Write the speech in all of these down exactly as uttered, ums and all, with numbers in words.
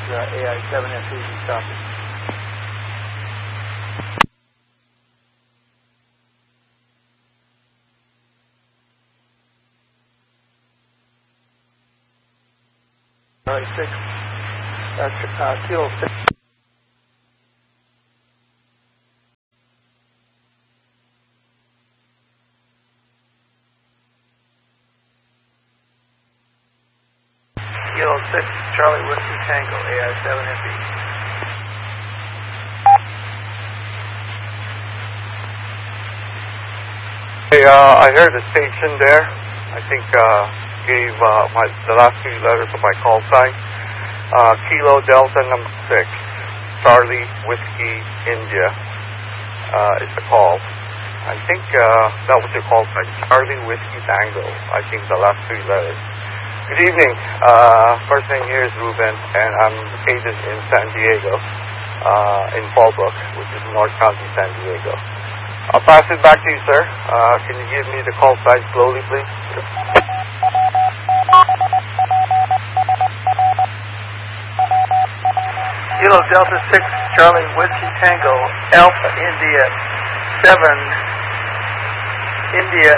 uh, A I seven F E copy. All right, six. That's uh, Kilo six. Kilo six, Charlie Whiskey Tango, A I seven F E. Hey, uh, I heard a station there. I think uh, gave uh, my the last few letters of my call sign. Uh, Kilo Delta number six, Charlie Whiskey India uh, is the call. I think uh, that was your call sign, Charlie Whiskey Tango. I think the last three letters. Good evening. Uh, first name here is Ruben, and I'm located in San Diego, uh, in Fallbrook, which is North County, San Diego. I'll pass it back to you, sir. Uh, can you give me the call sign slowly, please? Kilo Delta six, Charlie Whiskey Tango, Alpha India seven, India,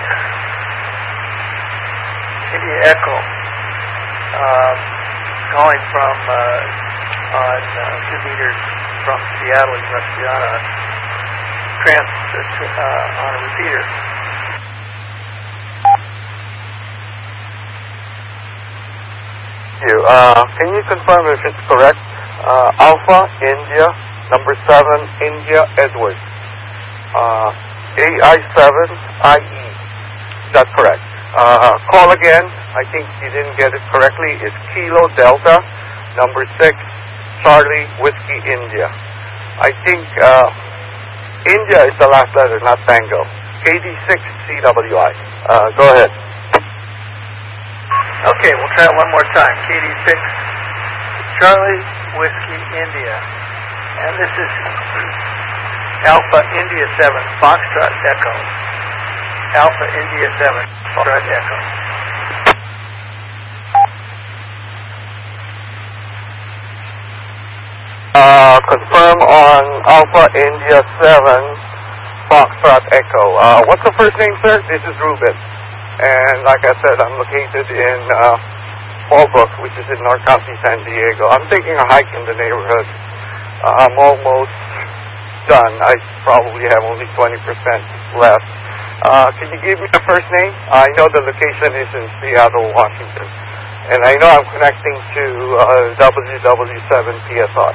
India Echo, uh, calling from uh, on uh, two meters from Seattle. You must be on a trans uh, on a repeater. Thank you. Uh, can you confirm if it's correct? Uh, Alpha India number seven, India Edward. Uh, A I seven I E. Is that correct? Uh, call again. I think you didn't get it correctly. It's Kilo Delta number six, Charlie Whiskey India. I think uh, India is the last letter, not Tango. K D six C W I. Uh, go ahead. Okay, we'll try it one more time. K D six, Charlie Whiskey India. And this is Alpha India seven, Foxtrot Echo. Alpha India seven, Foxtrot Echo. Uh, confirm on Alpha India seven, Foxtrot Echo. Uh, what's the first name, sir? This is Ruben. And like I said, I'm located in uh, Fallbrook, which is in North County, San Diego. I'm taking a hike in the neighborhood. Uh, I'm almost done. I probably have only twenty percent left. Uh, can you give me the first name? I know the location is in Seattle, Washington. And I know I'm connecting to uh, W W seven P S R.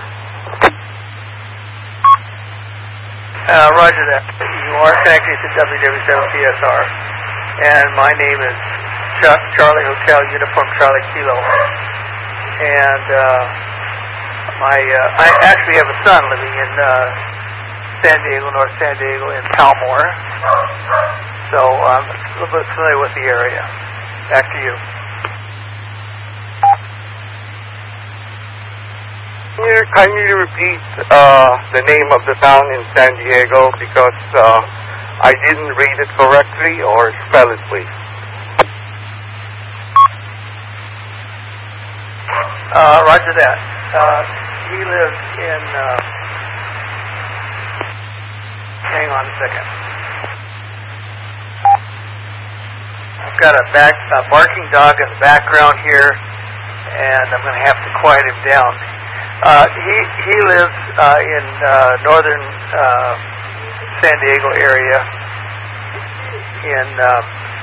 Uh, roger that. You are connected to W W seven P S R. And my name is Ch- Charlie Hotel Uniform Charlie Kilo. And uh, my uh, I actually have a son living in uh, San Diego, North San Diego, in Palmore. So I'm a little bit familiar with the area. Back to you. Can you kindly repeat uh, the name of the town in San Diego, because uh, I didn't read it correctly, or spell it, please? Uh, roger that. Uh, he lives in, uh, hang on a second. I've got a back, a barking dog in the background here, and I'm going to have to quiet him down. Uh, he, he lives uh, in uh, northern uh, San Diego area in, um,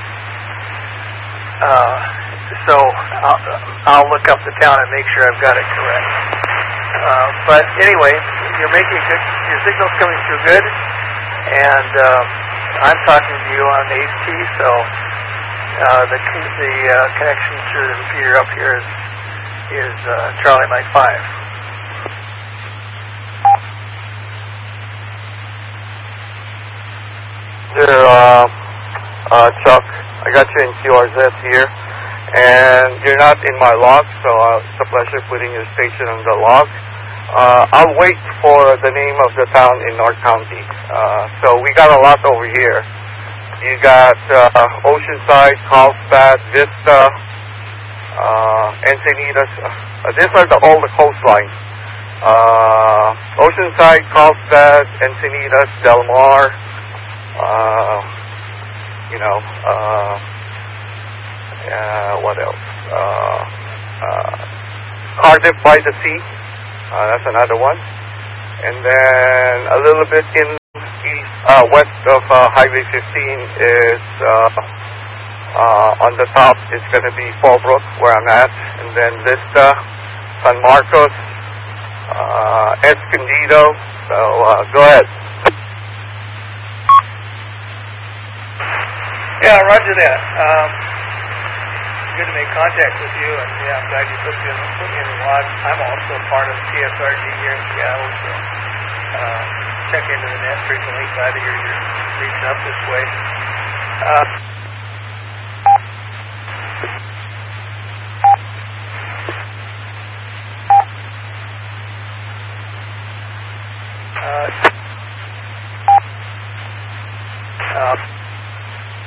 uh, so I'll, I'll look up the town and make sure I've got it correct. Uh, but anyway, you're making good, your signal's coming through good, and um, I'm talking to you on H T, so uh, the the uh, connection through the repeater up here is, is uh, Charlie Mike five. There, uh, uh, Chuck, I got you in Q R Z here, and you're not in my log, so uh, it's a pleasure putting your station on the log. Uh, I'll wait for the name of the town in North County. Uh, so we got a lot over here. You got uh, Oceanside, Carlsbad, Vista, uh, Encinitas. Uh, these are the all the coastline. Uh, Oceanside, Carlsbad, Encinitas, Del Mar. Uh, you know, uh, uh, what else? Uh, uh, Cardiff by the Sea. Uh, that's another one. And then a little bit in east, uh, west of uh, Highway fifteen is uh, uh, on the top. It's going to be Fallbrook, where I'm at, and then Vista, San Marcos, uh, Escondido. So uh, go ahead. Yeah, roger that. Um, good to make contact with you, and yeah, I'm glad you put me in, put me in the lodge. I'm also part of T S R G here in Seattle, so uh, check into the net frequently. Glad to hear you're reaching up this way. Uh, uh, uh,